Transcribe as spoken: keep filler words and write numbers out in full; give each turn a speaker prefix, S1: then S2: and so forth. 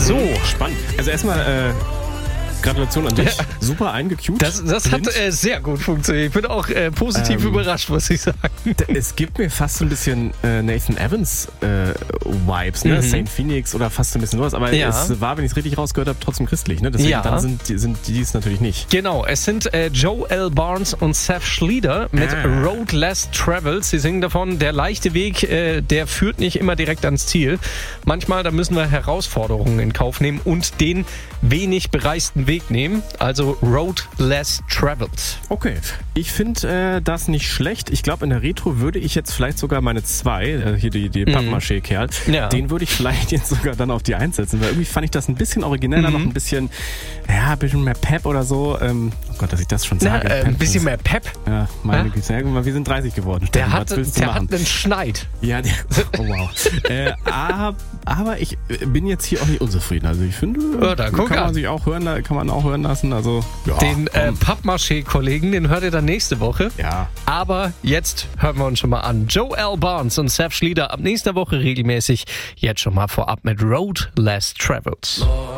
S1: So.
S2: Spannend. Also erstmal äh, Gratulation an dich. Ja. Super eingecued.
S1: Das, das hat äh, sehr gut funktioniert. Ich bin auch äh, positiv ähm, überrascht, muss ich sagen.
S2: Es gibt mir fast so ein bisschen äh, Nathan Evans äh, Vibes, ne? Mhm. Saint Phoenix oder fast so ein bisschen sowas. Aber ja. es war, wenn ich es richtig rausgehört habe, trotzdem christlich. Ne? Deswegen
S1: ja.
S2: dann sind, sind die es natürlich nicht.
S1: Genau, es sind äh, Joe L. Barnes und Seth Schlieder mit ah. Road Less Traveled. Sie singen davon, der leichte Weg, äh, der führt nicht immer direkt ans Ziel. Manchmal, da müssen wir Herausforderungen in Kauf nehmen und den wenig bereisten Weg nehmen, also Road Less Traveled.
S2: Okay, ich finde äh, das nicht schlecht. Ich glaube, in der Retro würde ich jetzt vielleicht sogar meine zwei, äh, hier die, die Pappmaché-Kerl,
S1: ja.
S2: den würde ich vielleicht jetzt sogar dann auf die eins setzen, weil irgendwie fand ich das ein bisschen origineller, mhm. noch ein bisschen, ja, ein bisschen mehr Pep oder so. Ähm, oh Gott, dass ich das schon sage.
S1: Na, äh, ein bisschen mehr Pep?
S2: Ja, meine Güte. Ja, wir sind dreißig geworden.
S1: Der, hat, der hat einen Schneid.
S2: Ja, der, oh wow. äh, aber, aber ich bin jetzt hier auch nicht unzufrieden. Also ich finde,
S1: ja, da,
S2: kann man sich auch hören, kann man auch hören lassen. Also ja,
S1: den äh, Pappmaché-Kollegen, den hört ihr dann nächste Woche.
S2: Ja.
S1: Aber jetzt hören wir uns schon mal an. Joe L. Barnes und Seth Schlieder ab nächster Woche regelmäßig. Jetzt schon mal vorab mit Road Less Traveled.